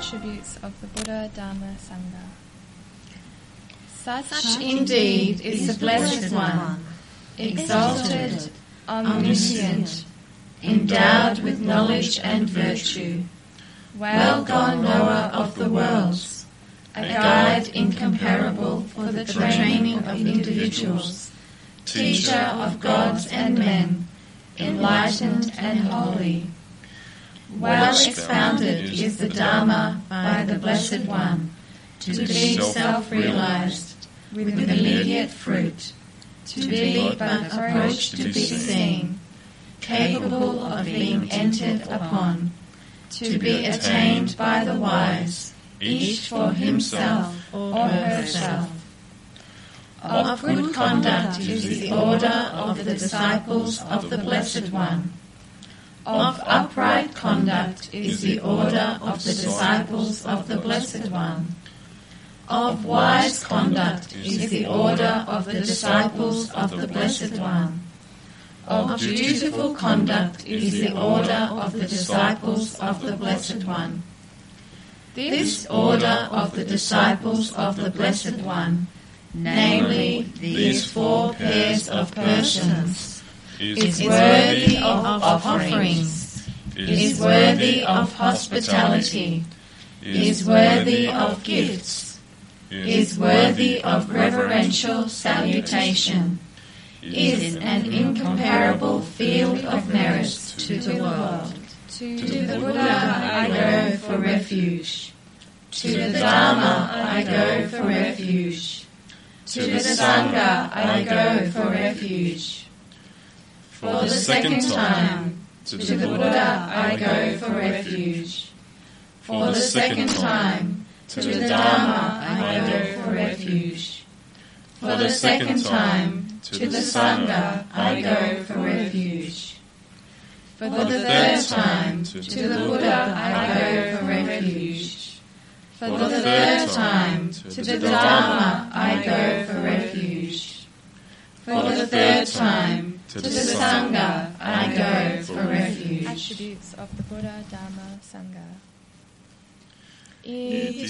Attributes of the Buddha, Dharma, Sangha. Such indeed is the Blessed One, exalted, omniscient, endowed with knowledge and virtue, well gone knower of the worlds, a guide incomparable for the training of individuals, teacher of gods and men, enlightened and holy. Well expounded is the Dharma by the Blessed One, to be self-realized, with immediate fruit, to be but approached to be seen, capable of being entered upon, to be attained by the wise, each for himself or herself. Of good conduct is the order of the disciples of the Blessed One. Of upright conduct is the order of the disciples of the Blessed One. Of wise conduct is the order of the disciples of the Blessed One. Of dutiful conduct is the order of the disciples of the Blessed One. This order of the disciples of the Blessed One, namely these four pairs of persons, is worthy of offerings, is worthy of hospitality, is worthy of gifts, is worthy of reverential salutation, is an incomparable field of merits to the world. To the Buddha I go for refuge. To the Dharma I go for refuge. To the Sangha I go for refuge. For the second time, to the Buddha I go for refuge. For the second time, to the Dharma I go for refuge. For the second time, to the Sangha I go for refuge. For the third time, to the Buddha I go for refuge. For the third time, to the Dharma I go for refuge. For the third time, to the Sangha I go for refuge. Attributes of the Buddha, Dharma, Sangha.